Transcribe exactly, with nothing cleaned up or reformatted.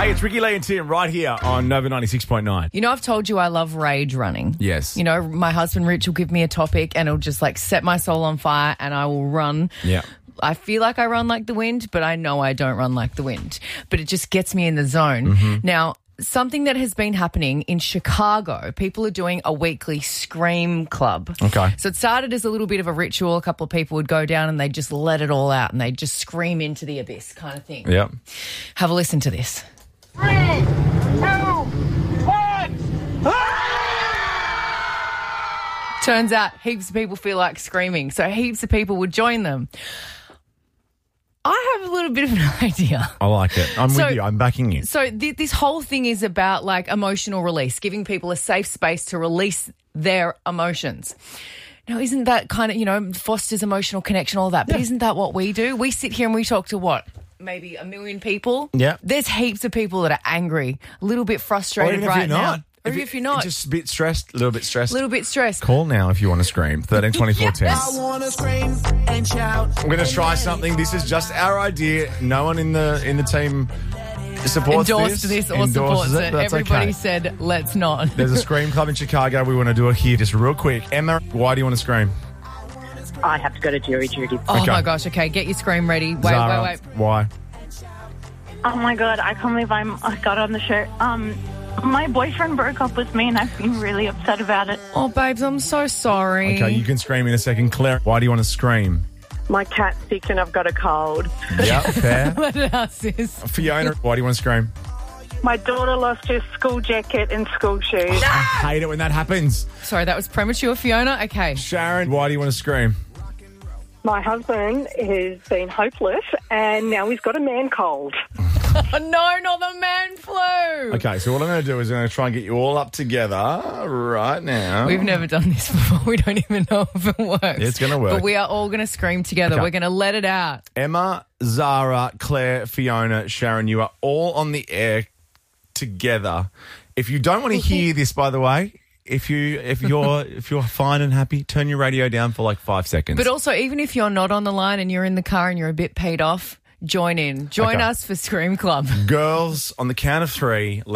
Hey, it's Ricky Lee and Tim right here on Nova ninety-six point nine. You know, I've told you I love rage running. Yes. You know, my husband Rich will give me a topic and it'll just like set my soul on fire and I will run. Yeah. I feel like I run like the wind, but I know I don't run like the wind. But it just gets me in the zone. Mm-hmm. Now, something that has been happening in Chicago, people are doing a weekly Scream Club. Okay. So it started as a little bit of a ritual. A couple of people would go down and they'd just let it all out and they'd just scream into the abyss kind of thing. Yep. Have a listen to this. Three, two, one. Turns out heaps of people feel like screaming, so heaps of people would join them. I have a little bit of an idea. I like it. I'm So- with you. I'm backing you. So th- this whole thing is about like emotional release, giving people a safe space to release their emotions. Now, isn't that kind of, you know, fosters emotional connection, all that, but isn't that what we do? We sit here and we talk to what? Maybe a million people? Yeah. There's heaps of people that are angry, a little bit Or frustrated even if right you're now. not. Or if, you- if you're not, Just a bit stressed, a little bit stressed. a little bit stressed. Call now if you want to scream. thirteen twenty-four ten. Yes. wanna scream and shout. I'm going to try something. This is just our idea. No one in the in the team supports Endorsed this, or endorses supports it. but that's Everybody okay. said, let's not. There's a Scream Club in Chicago. We want to do it here just real quick. Emma, why do you want to scream? I have to go to jury duty. Oh, Okay. my gosh. Okay, get your scream ready. Wait, Zara, wait, wait. Why? Oh my god, I can't believe I'm, I got on the show. Um, my boyfriend broke up with me and I've been really upset about it. Oh, babes, I'm so sorry. Okay, you can scream in a second. Claire, why do you want to scream? My cat's sick and I've got a cold. Yeah, fair. Let it out, sis. Fiona, why do you want to scream? My daughter lost her school jacket and school shoes. I hate it when that happens. Sorry, that was premature, Fiona. Okay. Sharon, why do you want to scream? My husband has been hopeless and now he's got a man cold. Oh, no, not the man flu. Okay, so what I'm going to do is I'm going to try and get you all up together right now. We've never done this before. We don't even know if it works. It's gonna work. But we are all going to scream together. Okay. We're going to let it out. Emma, Zara, Claire, Fiona, Sharon, you are all on the air together. If you don't want to hear this, by the way, if you if you're if you're fine and happy, turn your radio down for like five seconds. But also, even if you're not on the line and you're in the car and you're a bit paid off, join in. Join Okay. us for Scream Club. Girls, on the count of three.